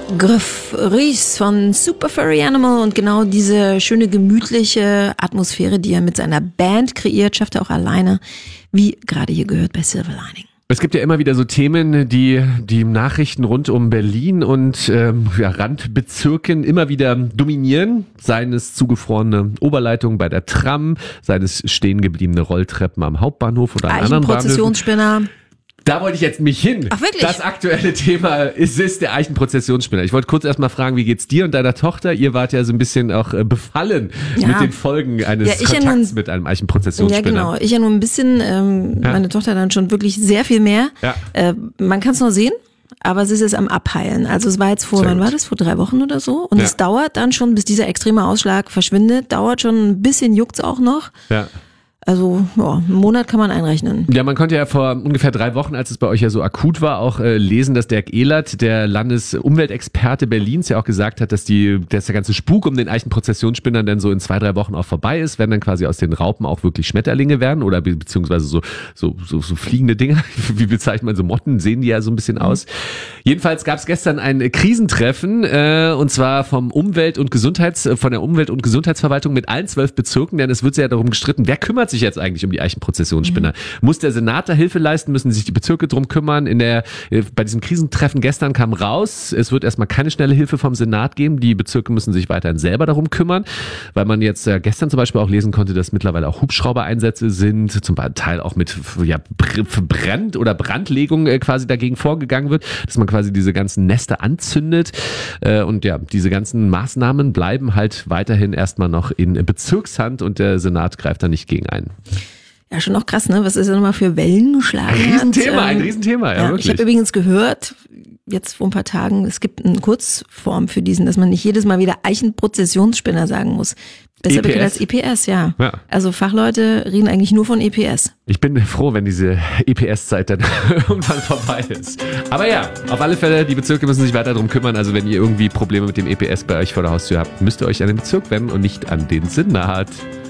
Griff Ries von Super Furry Animal und genau diese schöne gemütliche Atmosphäre, die er mit seiner Band kreiert, schafft er auch alleine, wie gerade hier gehört bei Silver Lining. Es gibt ja immer wieder so Themen, die Nachrichten rund um Berlin und Randbezirken immer wieder dominieren. Seien es zugefrorene Oberleitungen bei der Tram, seien es stehen gebliebene Rolltreppen am Hauptbahnhof oder an anderen Bahnhöfen. Eichenprozessionsspinner. Da wollte ich jetzt mich hin. Ach, wirklich? Das aktuelle Thema ist der Eichenprozessionsspinner. Ich wollte kurz erstmal fragen, wie geht's dir und deiner Tochter? Ihr wart ja so ein bisschen auch befallen mit den Folgen eines Kontakts mit einem Eichenprozessionsspinner. Ja, genau. Ich ja nur ein bisschen, meine Tochter dann schon wirklich sehr viel mehr. Ja. Man kann es noch sehen. Aber es ist jetzt am Abheilen. Also es war jetzt vor 3 Wochen oder so? Und es dauert dann schon, bis dieser extreme Ausschlag verschwindet. Dauert schon ein bisschen, juckt's auch noch. Ja. Also, einen Monat kann man einrechnen. Ja, man konnte ja vor ungefähr 3 Wochen, als es bei euch ja so akut war, auch lesen, dass Dirk Ehlert, der Landesumweltexperte Berlins, ja auch gesagt hat, dass der ganze Spuk um den Eichenprozessionsspinnern dann so in 2-3 Wochen auch vorbei ist, wenn dann quasi aus den Raupen auch wirklich Schmetterlinge werden oder beziehungsweise so fliegende Dinger. Wie bezeichnet man so Motten? Sehen die ja so ein bisschen aus. Jedenfalls gab es gestern ein Krisentreffen, und zwar von der Umwelt- und Gesundheitsverwaltung mit allen 12 Bezirken, denn es wird ja darum gestritten, wer kümmert sich jetzt eigentlich um die Eichenprozessionsspinner? Muss der Senat da Hilfe leisten? Müssen sich die Bezirke drum kümmern? Bei diesem Krisentreffen gestern kam raus, es wird erstmal keine schnelle Hilfe vom Senat geben. Die Bezirke müssen sich weiterhin selber darum kümmern, weil man jetzt gestern zum Beispiel auch lesen konnte, dass mittlerweile auch Hubschraubereinsätze sind, zum Teil auch mit Brandlegung quasi dagegen vorgegangen wird, dass man quasi diese ganzen Nester anzündet. Und ja, diese ganzen Maßnahmen bleiben halt weiterhin erstmal noch in Bezirkshand und der Senat greift da nicht gegen ein. Ja, schon noch krass, ne? Was ist denn nochmal für Wellen geschlagen? Ein Riesenthema, ja, wirklich. Ich habe übrigens gehört, jetzt vor ein paar Tagen, es gibt eine Kurzform für diesen, dass man nicht jedes Mal wieder Eichenprozessionsspinner sagen muss. Besser bekannt als EPS, ja. Also Fachleute reden eigentlich nur von EPS. Ich bin froh, wenn diese EPS-Zeit dann irgendwann vorbei ist. Aber ja, auf alle Fälle, die Bezirke müssen sich weiter darum kümmern. Also wenn ihr irgendwie Probleme mit dem EPS bei euch vor der Haustür habt, müsst ihr euch an den Bezirk wenden und nicht an den Senat.